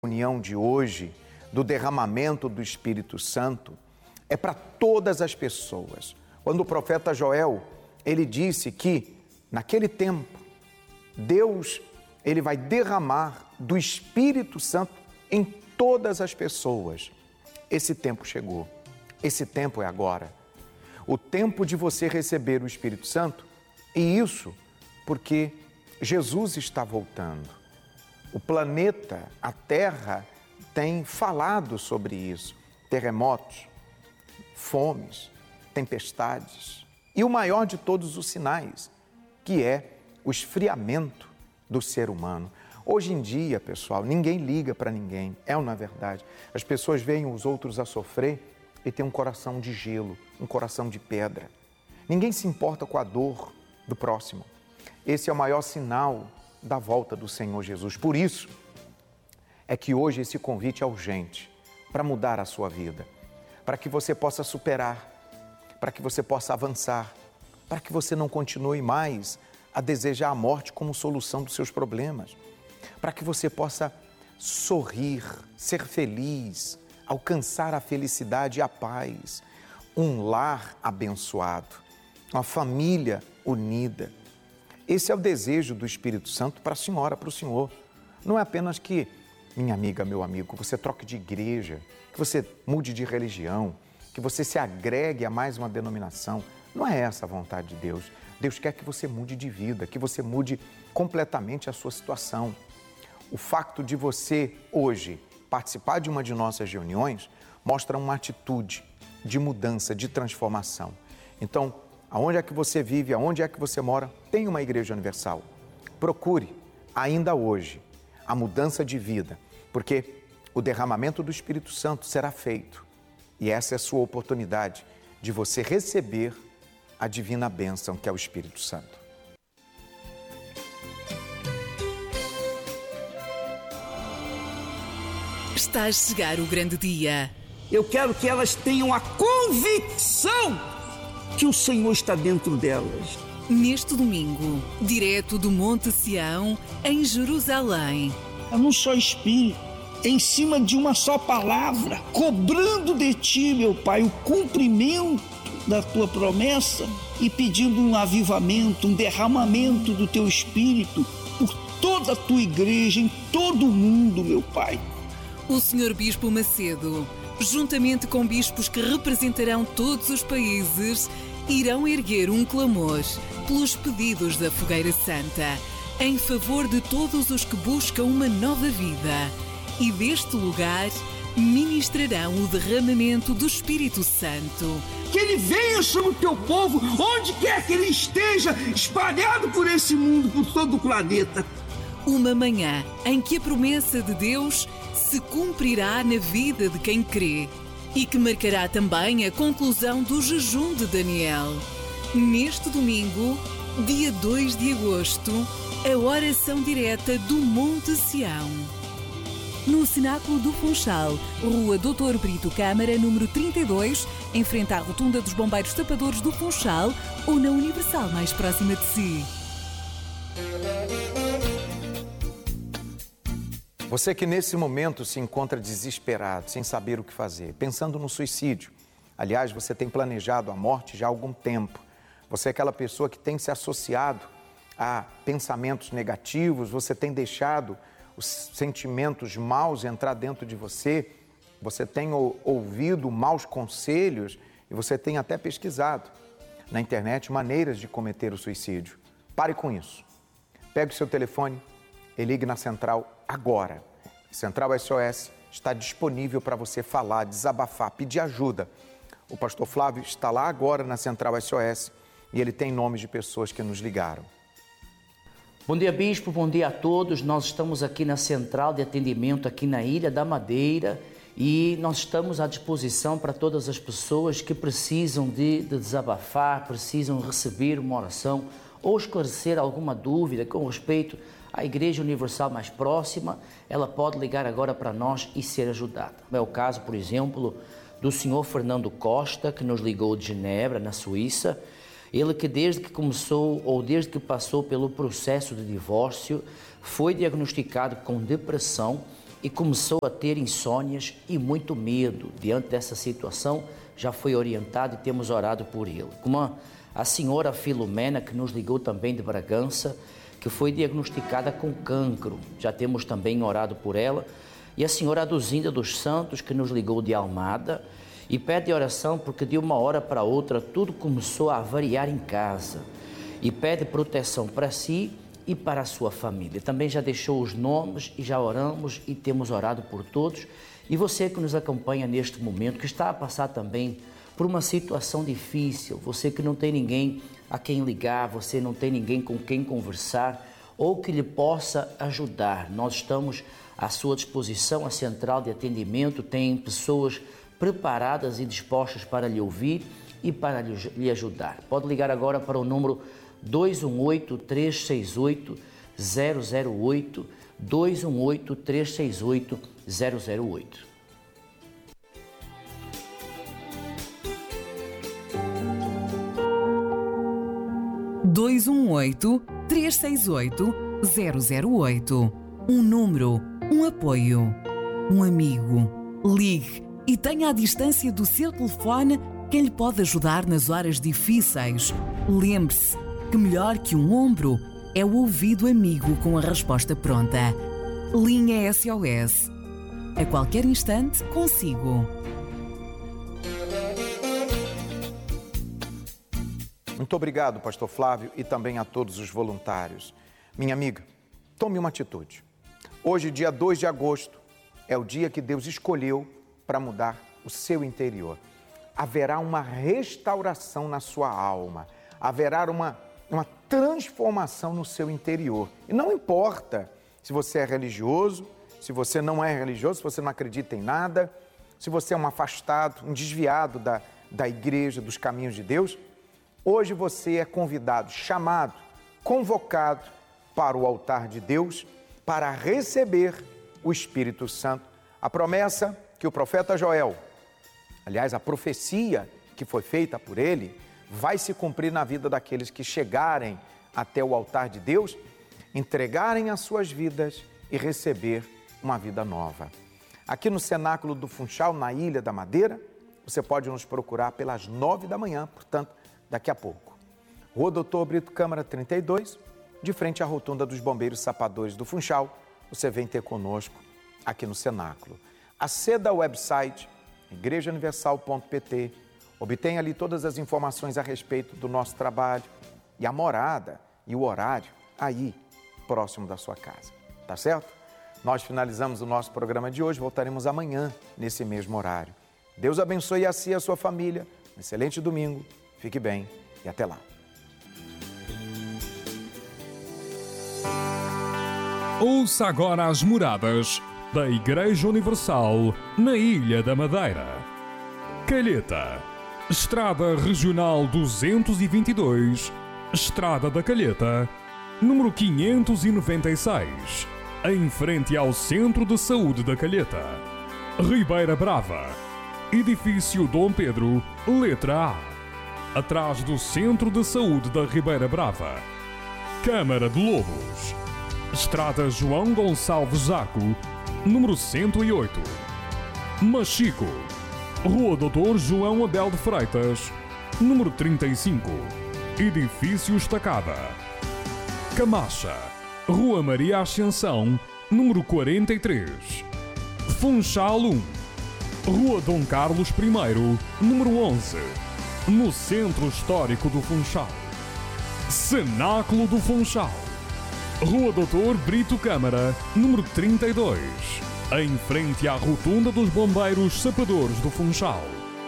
reunião de hoje, do derramamento do Espírito Santo, é para todas as pessoas. Quando o profeta Joel, ele disse que, naquele tempo, Deus, ele vai derramar do Espírito Santo em todas as pessoas. Esse tempo chegou. Esse tempo é agora. O tempo de você receber o Espírito Santo, e isso porque Jesus está voltando. O planeta, a Terra, tem falado sobre isso. Terremotos, fomes, tempestades. E o maior de todos os sinais, que é o esfriamento do ser humano. Hoje em dia, pessoal, ninguém liga para ninguém. É ou não é verdade? As pessoas veem os outros a sofrer e têm um coração de gelo, um coração de pedra. Ninguém se importa com a dor do próximo. Esse é o maior sinal da volta do Senhor Jesus. Por isso é que hoje esse convite é urgente para mudar a sua vida, para que você possa superar, para que você possa avançar, para que você não continue mais a desejar a morte como solução dos seus problemas, para que você possa sorrir, ser feliz, alcançar a felicidade e a paz, um lar abençoado, uma família unida. Esse é o desejo do Espírito Santo para a senhora, para o senhor. Não é apenas que, minha amiga, meu amigo, você troque de igreja, que você mude de religião, que você se agregue a mais uma denominação. Não é essa a vontade de Deus. Deus quer que você mude de vida, que você mude completamente a sua situação. O fato de você, hoje, participar de uma de nossas reuniões mostra uma atitude de mudança, de transformação. Então, aonde é que você vive, aonde é que você mora, tem uma Igreja Universal. Procure, ainda hoje, a mudança de vida, porque o derramamento do Espírito Santo será feito. E essa é a sua oportunidade de você receber a divina bênção que é o Espírito Santo. Está a chegar o grande dia. Eu quero que elas tenham a convicção que o Senhor está dentro delas. Neste domingo, direto do Monte Sião, em Jerusalém. É num só espírito, em cima de uma só palavra, cobrando de ti, meu Pai, o cumprimento da tua promessa e pedindo um avivamento, um derramamento do teu Espírito por toda a tua igreja, em todo o mundo, meu Pai. O Sr. Bispo Macedo, juntamente com bispos que representarão todos os países, irão erguer um clamor pelos pedidos da Fogueira Santa, em favor de todos os que buscam uma nova vida. E deste lugar ministrarão o derramamento do Espírito Santo. Que ele venha sobre o teu povo, onde quer que ele esteja, espalhado por esse mundo, por todo o planeta. Uma manhã em que a promessa de Deus se cumprirá na vida de quem crê e que marcará também a conclusão do jejum de Daniel. Neste domingo, dia 2 de agosto, a oração direta do Monte Sião. No Cenáculo do Funchal, Rua Doutor Brito Câmara, número 32, em frente à Rotunda dos Bombeiros Tapadores do Funchal ou na Universal mais próxima de si. Você que nesse momento se encontra desesperado, sem saber o que fazer, pensando no suicídio. Aliás, você tem planejado a morte já há algum tempo. Você é aquela pessoa que tem se associado a pensamentos negativos, você tem deixado os sentimentos maus entrar dentro de você, você tem ouvido maus conselhos e você tem até pesquisado na internet maneiras de cometer o suicídio. Pare com isso. Pegue o seu telefone e ligue na central agora. A Central SOS está disponível para você falar, desabafar, pedir ajuda. O pastor Flávio está lá agora na Central SOS e ele tem nomes de pessoas que nos ligaram. Bom dia, Bispo, bom dia a todos. Nós estamos aqui na Central de Atendimento, aqui na Ilha da Madeira, e nós estamos à disposição para todas as pessoas que precisam de desabafar, precisam receber uma oração ou esclarecer alguma dúvida com respeito à Igreja Universal mais próxima. Ela pode ligar agora para nós e ser ajudada. É o caso, por exemplo, do senhor Fernando Costa, que nos ligou de Genebra, na Suíça. Ele que desde que começou ou desde que passou pelo processo de divórcio, foi diagnosticado com depressão e começou a ter insônias e muito medo. Diante dessa situação, já foi orientado e temos orado por ele. Como a senhora Filomena, que nos ligou também de Bragança, que foi diagnosticada com cancro. Já temos também orado por ela. E a senhora Aduzinda dos Santos, que nos ligou de Almada, e pede oração porque de uma hora para outra tudo começou a variar em casa. E pede proteção para si e para a sua família. Também já deixou os nomes e já oramos e temos orado por todos. E você que nos acompanha neste momento, que está a passar também por uma situação difícil, você que não tem ninguém a quem ligar, você não tem ninguém com quem conversar ou que lhe possa ajudar, nós estamos à sua disposição. A central de atendimento tem pessoas preparadas e dispostas para lhe ouvir e para lhe ajudar. Pode ligar agora para o número 218-368-008, 218-368-008. (218-368-008). Um número, um apoio, um amigo. Ligue e tenha à distância do seu telefone quem lhe pode ajudar nas horas difíceis. Lembre-se que melhor que um ombro é o ouvido amigo com a resposta pronta. Linha SOS. A qualquer instante, consigo. Muito obrigado, pastor Flávio, e também a todos os voluntários. Minha amiga, tome uma atitude. Hoje, dia 2 de agosto, é o dia que Deus escolheu para mudar o seu interior. Haverá uma restauração na sua alma, haverá uma transformação no seu interior. E não importa se você é religioso, se você não é religioso, se você não acredita em nada, se você é um afastado, um desviado da igreja, dos caminhos de Deus, hoje você é convidado, chamado, convocado para o altar de Deus para receber o Espírito Santo. A promessa que o profeta Joel, aliás, a profecia que foi feita por ele, vai se cumprir na vida daqueles que chegarem até o altar de Deus, entregarem as suas vidas e receber uma vida nova. Aqui no Cenáculo do Funchal, na Ilha da Madeira, você pode nos procurar pelas 9 da manhã, portanto, daqui a pouco. Rua Doutor Brito Câmara 32, de frente à rotunda dos Bombeiros Sapadores do Funchal, você vem ter conosco aqui no Cenáculo. Aceda ao website igrejauniversal.pt, obtenha ali todas as informações a respeito do nosso trabalho e a morada e o horário aí, próximo da sua casa, tá certo? Nós finalizamos o nosso programa de hoje, voltaremos amanhã nesse mesmo horário. Deus abençoe a si e a sua família, um excelente domingo, fique bem e até lá. Ouça agora as moradas da Igreja Universal na Ilha da Madeira. Calheta, Estrada Regional 222, Estrada da Calheta, número 596, em frente ao Centro de Saúde da Calheta. Ribeira Brava, Edifício Dom Pedro, letra A, atrás do Centro de Saúde da Ribeira Brava. Câmara de Lobos, Estrada João Gonçalves Zaco, número 108. Machico, Rua Doutor João Abel de Freitas, número 35, Edifício Estacada. Camacha, Rua Maria Ascensão, número 43. Funchal 1, Rua Dom Carlos I, número 11, no Centro Histórico do Funchal. Cenáculo do Funchal, Rua Doutor Brito Câmara, número 32, em frente à rotunda dos Bombeiros Sapadores do Funchal.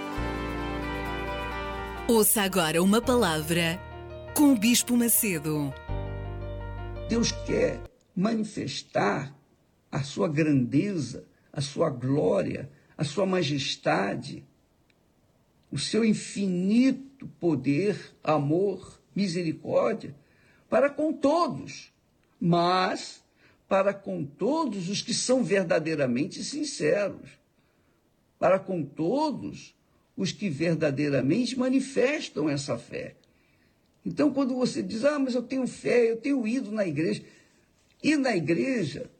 Ouça agora uma palavra com o Bispo Macedo. Deus quer manifestar a sua grandeza, a sua glória, a sua majestade, o seu infinito poder, amor, misericórdia, para com todos, mas para com todos os que são verdadeiramente sinceros, para com todos os que verdadeiramente manifestam essa fé. Então, quando você diz, mas eu tenho fé, eu tenho ido na igreja, ir na igreja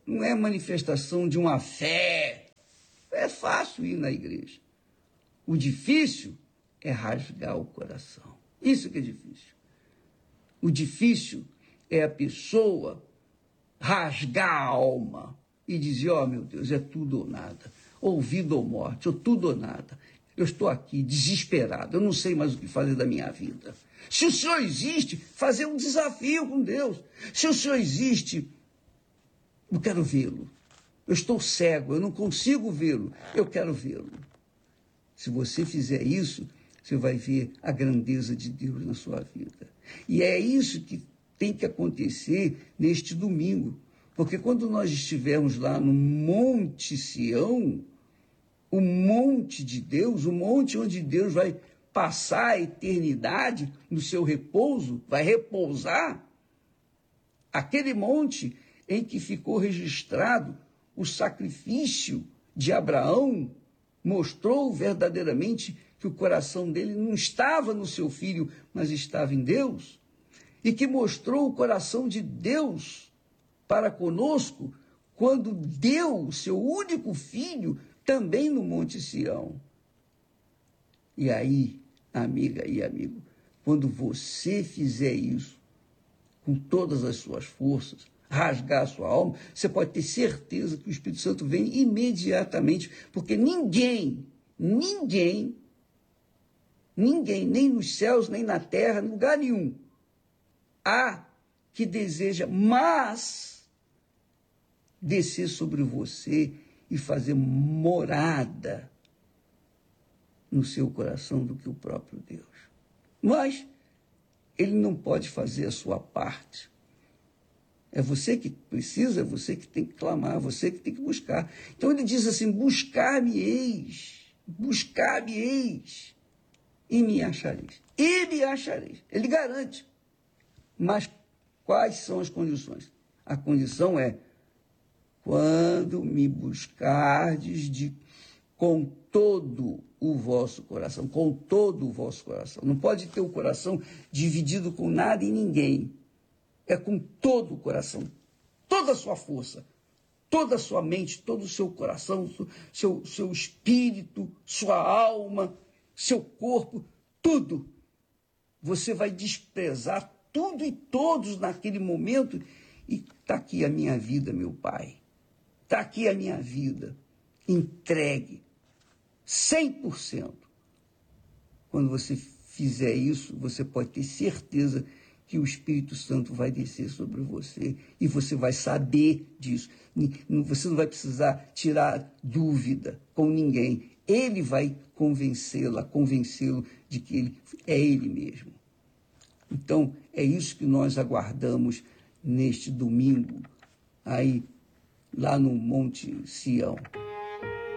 não é manifestação de uma fé. É fácil ir na igreja. O difícil é rasgar o coração. Isso que é difícil. O difícil é a pessoa rasgar a alma e dizer, ó, meu Deus, é tudo ou nada. Ou vida ou morte, ou tudo ou nada. Eu estou aqui desesperado, eu não sei mais o que fazer da minha vida. Se o Senhor existe, fazer um desafio com Deus. Se o Senhor existe, eu quero vê-lo. Eu estou cego, eu não consigo vê-lo, eu quero vê-lo. Se você fizer isso, você vai ver a grandeza de Deus na sua vida. E é isso que tem que acontecer neste domingo. Porque quando nós estivermos lá no Monte Sião, o monte de Deus, o monte onde Deus vai passar a eternidade no seu repouso, vai repousar, aquele monte em que ficou registrado o sacrifício de Abraão, mostrou verdadeiramente que o coração dele não estava no seu filho, mas estava em Deus, e que mostrou o coração de Deus para conosco quando deu o seu único filho também no Monte Sião. E aí, amiga e amigo, quando você fizer isso com todas as suas forças, rasgar a sua alma, você pode ter certeza que o Espírito Santo vem imediatamente, porque ninguém, nem nos céus, nem na terra, em lugar nenhum, há que deseja mais descer sobre você e fazer morada no seu coração do que o próprio Deus. Mas ele não pode fazer a sua parte. É você que precisa, é você que tem que clamar, é você que tem que buscar. Então ele diz assim, buscar-me-eis, e me achareis. E me achareis. Ele garante. Mas quais são as condições? A condição é, quando me buscardes com todo o vosso coração, com todo o vosso coração. Não pode ter o coração dividido com nada e ninguém. É com todo o coração, toda a sua força, toda a sua mente, todo o seu coração, seu espírito, sua alma, seu corpo, tudo. Você vai desprezar tudo e todos naquele momento e está aqui a minha vida, meu Pai. Está aqui a minha vida, entregue, 100%. Quando você fizer isso, você pode ter certeza que o Espírito Santo vai descer sobre você e você vai saber disso. Você não vai precisar tirar dúvida com ninguém. Ele vai convencê-lo de que ele é ele mesmo. Então, é isso que nós aguardamos neste domingo, aí, lá no Monte Sião.